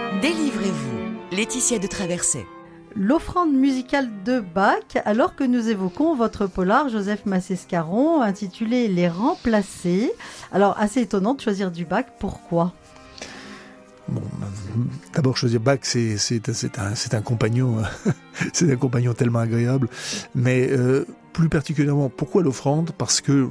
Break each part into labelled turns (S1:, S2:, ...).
S1: Délivrez-vous, Laetitia de Traversay.
S2: L'offrande musicale de Bach, alors que nous évoquons votre polar Joseph Massescaron intitulé Les Remplacés. Alors, assez étonnant de choisir du Bach, pourquoi ?
S3: Bon, d'abord choisir Bach, c'est un compagnon, c'est un compagnon tellement agréable. Mais plus particulièrement, pourquoi l'offrande ? Parce que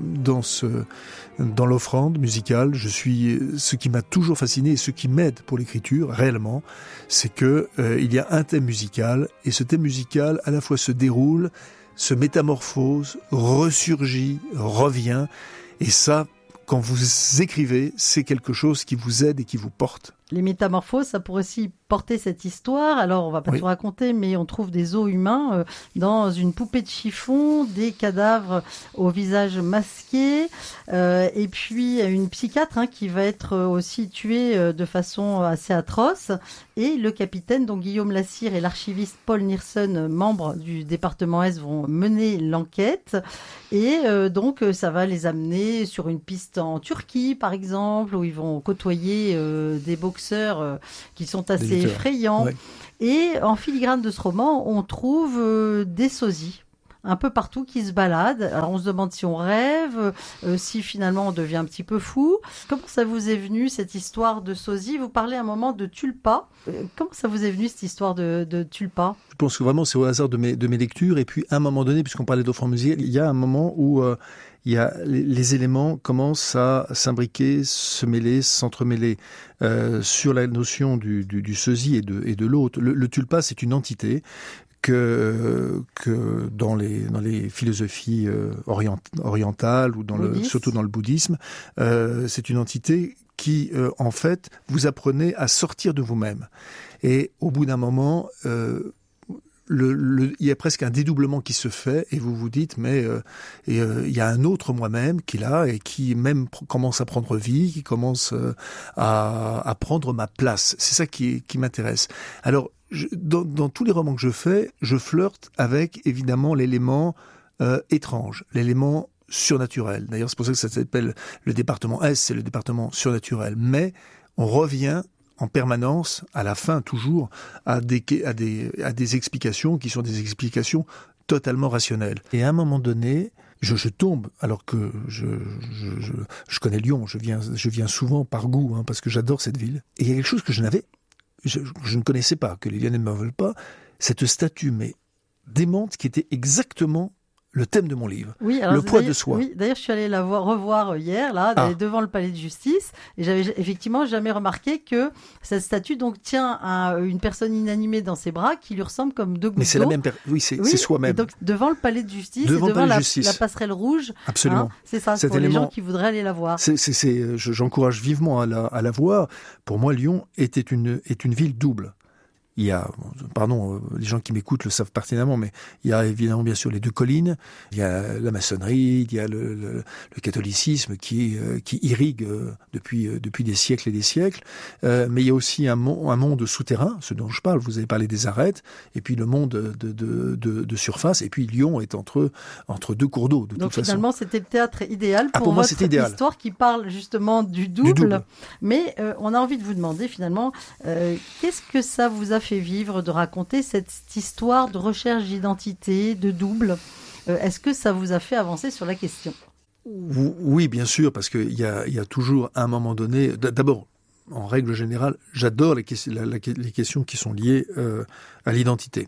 S3: dans l'offrande musicale, ce qui m'a toujours fasciné et ce qui m'aide pour l'écriture réellement, c'est que il y a un thème musical et ce thème musical à la fois se déroule, se métamorphose, ressurgit, revient, et ça. Quand vous écrivez, c'est quelque chose qui vous aide et qui vous porte.
S2: Les métamorphoses, ça pourrait aussi porter cette histoire. Alors, on va pas tout raconter, mais on trouve des os humains dans une poupée de chiffon, des cadavres au visage masqué, et puis une psychiatre qui va être aussi tuée de façon assez atroce. Et le capitaine, donc Guillaume Lassire, et l'archiviste Paul Niersen, membres du département Est, vont mener l'enquête. Et donc, ça va les amener sur une piste en Turquie, par exemple, où ils vont côtoyer des boxeurs qui sont assez effrayants. Ouais. Et en filigrane de ce roman, on trouve des sosies un peu partout qui se baladent. Alors on se demande si on rêve, si finalement on devient un petit peu fou. Comment ça vous est venu cette histoire de sosie ? Vous parlez à un moment de tulpa. Comment ça vous est venu cette histoire de tulpa ?
S3: Je pense que vraiment c'est au hasard de mes lectures. Et puis à un moment donné, puisqu'on parlait d'offrande musicale, il y a un moment où il y a les éléments commencent à s'imbriquer, se mêler, s'entremêler sur la notion du sosie et de l'autre. Le tulpa, c'est une entité que dans les philosophies orientales ou surtout dans le bouddhisme, c'est une entité qui en fait vous apprenez à sortir de vous-même. Et au bout d'un moment, il y a presque un dédoublement qui se fait et vous vous dites mais il y a un autre moi-même qui est là et qui même commence à prendre vie, qui commence à prendre ma place. C'est ça qui m'intéresse. Alors dans tous les romans que je fais, je flirte avec évidemment l'élément étrange, l'élément surnaturel. D'ailleurs, c'est pour ça que ça s'appelle le département S, c'est le département surnaturel. Mais on revient en permanence, à la fin toujours, à des explications qui sont des explications totalement rationnelles. Et à un moment donné, je tombe, alors que je connais Lyon, je viens souvent par goût, parce que j'adore cette ville. Et il y a quelque chose que je ne connaissais pas, que les Lyonnais ne me veulent pas, cette statue, mais démente, qui était exactement le thème de mon livre, oui, alors, le poids de soi.
S2: Oui, d'ailleurs, je suis allée la revoir hier, devant le palais de justice, et j'avais effectivement jamais remarqué que cette statue donc tient à une personne inanimée dans ses bras qui lui ressemble comme deux gouttes d'eau.
S3: Mais c'est la même personne, c'est soi-même.
S2: Et donc devant le palais de justice, devant la passerelle rouge.
S3: Absolument.
S2: C'est ça,
S3: cet
S2: pour
S3: élément,
S2: les gens qui voudraient aller la voir.
S3: J'encourage vivement à la voir. Pour moi, Lyon est une ville double. Il y a, les gens qui m'écoutent le savent pertinemment, mais il y a évidemment bien sûr les deux collines, il y a la maçonnerie, il y a le catholicisme qui irrigue depuis des siècles et des siècles, mais il y a aussi un monde souterrain, ce dont je parle, vous avez parlé des arêtes, et puis le monde de surface, et puis Lyon est entre deux cours d'eau, de toute façon.
S2: Donc finalement, c'était le théâtre idéal pour votre histoire qui parle justement du double. Mais on a envie de vous demander finalement, qu'est-ce que ça vous a fait vivre de raconter cette histoire de recherche d'identité, de double. Est-ce que ça vous a fait avancer sur la question ?
S3: Oui, bien sûr, parce qu'il y a toujours un moment donné... D'abord, en règle générale, j'adore les questions qui sont liées à l'identité.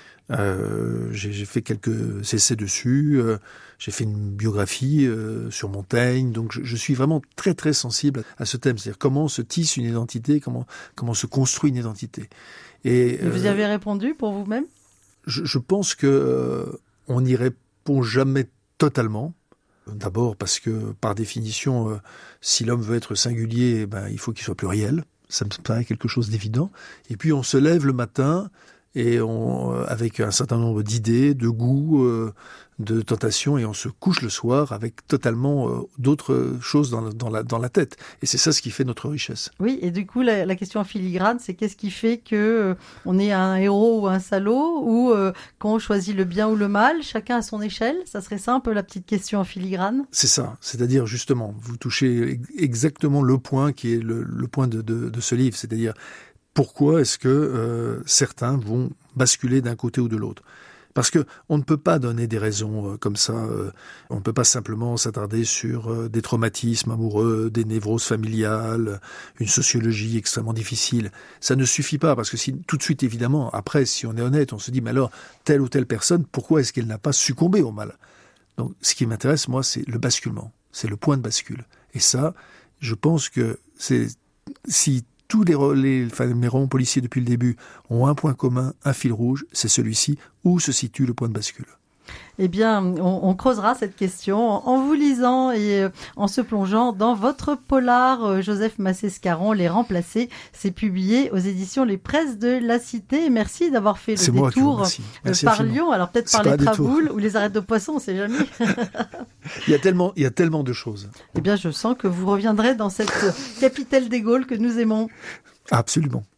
S3: J'ai fait quelques essais dessus, j'ai fait une biographie sur Montaigne, donc je suis vraiment très très sensible à ce thème, c'est-à-dire comment se tisse une identité, comment se construit une identité. Et
S2: vous y avez répondu pour vous-même ?
S3: Je pense que on n'y répond jamais totalement. D'abord parce que par définition, si l'homme veut être singulier, il faut qu'il soit pluriel. Ça me paraît quelque chose d'évident. Et puis on se lève le matin et avec un certain nombre d'idées, de goûts, de tentations, et on se couche le soir avec totalement d'autres choses dans la tête. Et c'est ça ce qui fait notre richesse.
S2: Oui, et du coup, la question en filigrane, c'est qu'est-ce qui fait que on est un héros ou un salaud, ou quand on choisit le bien ou le mal, chacun à son échelle. Ça serait ça un peu la petite question en filigrane.
S3: C'est ça, c'est-à-dire justement, vous touchez exactement le point qui est le point de ce livre, c'est-à-dire pourquoi est-ce que certains vont basculer d'un côté ou de l'autre. Parce que on ne peut pas donner des raisons comme ça. On ne peut pas simplement s'attarder sur des traumatismes amoureux, des névroses familiales, une sociologie extrêmement difficile. Ça ne suffit pas, parce que si tout de suite, évidemment, après, si on est honnête, on se dit, mais alors, telle ou telle personne, pourquoi est-ce qu'elle n'a pas succombé au mal? Donc, ce qui m'intéresse, moi, c'est le basculement. C'est le point de bascule. Et ça, je pense que si tous les romans policiers depuis le début ont un point commun, un fil rouge, c'est celui-ci, où se situe le point de bascule.
S2: Eh bien, on creusera cette question en vous lisant et en se plongeant dans votre polar Joseph Massescaron, Les Remplacés. C'est publié aux éditions Les Presses de la Cité. Merci d'avoir fait le détour par Lyon. Alors peut-être par les Traboules ou les arêtes de poisson, on ne sait jamais.
S3: Il y a tellement de choses.
S2: Eh bien, je sens que vous reviendrez dans cette capitale des Gaules que nous aimons.
S3: Absolument.